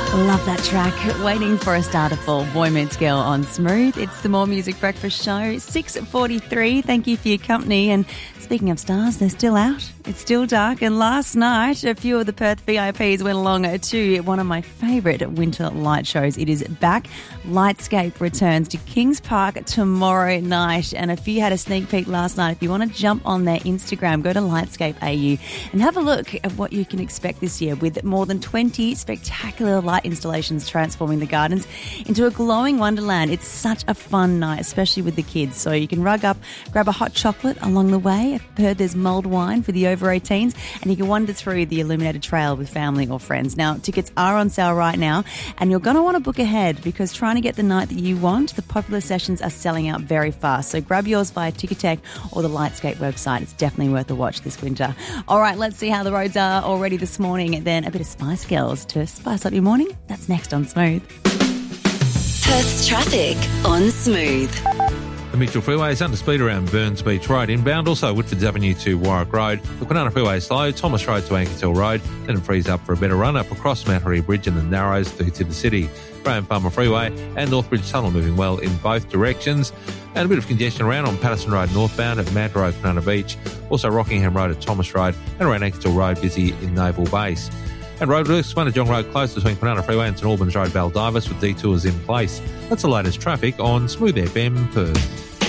Love that track. Waiting for a star to fall. Boy Meets Girl on Smooth. It's the More Music Breakfast Show. 6:43. Thank you for your company. And speaking of stars, they're still out. It's still dark. And last night, a few of the Perth VIPs went along to one of my favourite winter light shows. It is back. Lightscape returns to Kings Park tomorrow night. And if you had a sneak peek last night, if you want to jump on their Instagram, go to Lightscape AU and have a look at what you can expect this year with more than 20 spectacular light installations transforming the gardens into a glowing wonderland. It's such a fun night, especially with the kids. So you can rug up, grab a hot chocolate along the way. I've heard there's mulled wine for the over 18s, and you can wander through the illuminated trail with family or friends. Now, tickets are on sale right now, and you're going to want to book ahead because trying to get the night that you want, the popular sessions are selling out very fast. So grab yours via Ticketek or the Lightscape website. It's definitely worth a watch this winter. All right, let's see how the roads are already this morning, and then a bit of Spice Girls to spice up your morning. That's next on Smooth. Perth's traffic on Smooth. The Mitchell Freeway is under speed around Burns Beach Road inbound, also Whitfords Avenue to Warwick Road. The Kwinana Freeway is slow, Thomas Road to Ankershill Road, then it frees up for a better run up across Mount Harry Bridge and the Narrows through to the city. Graham Farmer Freeway and Northbridge Tunnel moving well in both directions. And a bit of congestion around on Patterson Road northbound at Mad Road, Kwinana Beach. Also Rockingham Road at Thomas Road and around Ankershill Road busy in Naval Base. And roadworks, Swanajong Road closed between Kwinana Freeway and St Albans Road, Baldivis with detours in place. That's the latest traffic on Smooth FM Perth.